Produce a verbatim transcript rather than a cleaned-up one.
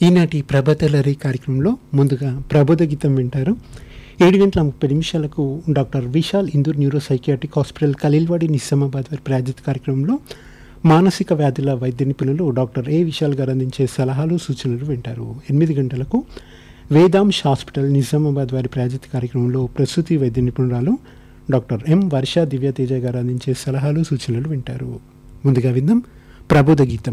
ఈనాటి ప్రభతలరి కార్యక్రమంలో ముందుగా ప్రబోధ గీతం వింటారు. ఏడు గంటల ముప్పై నిమిషాలకు doctor Vishal Indur neuro psychiatric hospital Khaleelwadi Nizamabad వారి ప్రాయోజిత కార్యక్రమంలో మానసిక వ్యాధుల వైద్య నిపుణులు డాక్టర్ ఏ విశాల్ గారు అందించే సలహాలు సూచనలు వింటారు. ఎనిమిది గంటలకు వేదాంశ్ హాస్పిటల్ నిజామాబాద్ వారి ప్రాయోజిత కార్యక్రమంలో ప్రసూతి వైద్య నిపుణురాలు డాక్టర్ ఎం వర్ష దివ్యతేజ గారు అందించే సలహాలు సూచనలు వింటారు. ముందుగా విందాం ప్రబోధ గీతం.